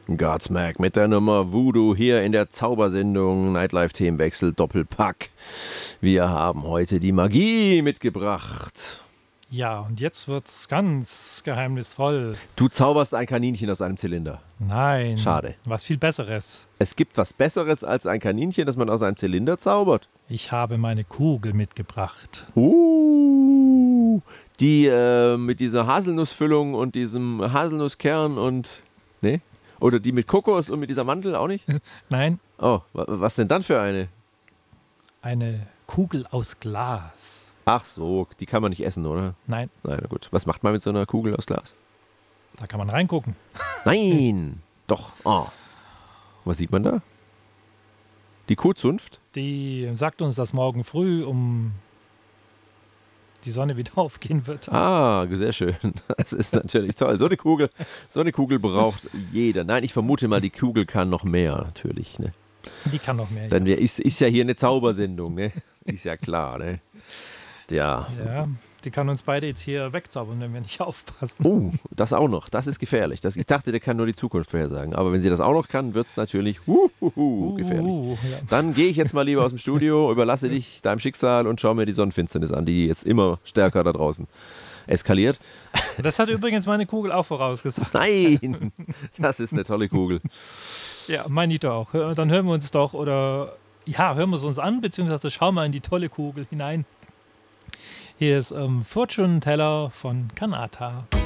Godsmack mit der Nummer Voodoo hier in der Zaubersendung Nightlife-Themenwechsel Doppelpack. Wir haben heute die Magie mitgebracht. Ja, und jetzt wird's ganz geheimnisvoll. Du zauberst ein Kaninchen aus einem Zylinder. Nein. Schade. Was viel Besseres. Es gibt was Besseres als ein Kaninchen, das man aus einem Zylinder zaubert. Ich habe meine Kugel mitgebracht. Die mit dieser Haselnussfüllung und diesem Haselnusskern und... Ne? Oder die mit Kokos und mit dieser Mandel auch nicht? Nein, Oh, was denn dann für eine? eine Kugel aus Glas. Ach so, die kann man nicht essen, oder? Nein, Nein, na gut. Was macht man mit so einer Kugel aus Glas? da kann man reingucken. Nein! Doch. Oh. Was sieht man da? Die Kuhzunft? Die sagt uns, dass morgen früh die Sonne wieder aufgehen wird. Ah, sehr schön. Das ist natürlich toll. So eine Kugel braucht jeder. Nein, ich vermute mal, die Kugel kann noch mehr, natürlich. Ne? Die kann noch mehr. Denn ist ja hier eine Zaubersendung, ne? Ist ja klar, ne? Ja. Ja, die kann uns beide jetzt hier wegzaubern, wenn wir nicht aufpassen. Oh, das auch noch. Das ist gefährlich. Ich dachte, der kann nur die Zukunft vorhersagen. Aber wenn sie das auch noch kann, wird es natürlich gefährlich. Ja. Dann gehe ich jetzt mal lieber aus dem Studio, überlasse dich deinem Schicksal und schau mir die Sonnenfinsternis an, die jetzt immer stärker da draußen eskaliert. Das hat übrigens meine Kugel auch vorausgesagt. Nein, das ist eine tolle Kugel. Ja, meine ich doch. Dann hören wir uns doch, hören wir es uns an, beziehungsweise schauen wir in die tolle Kugel hinein. Hier ist Fortune Teller von Kanata.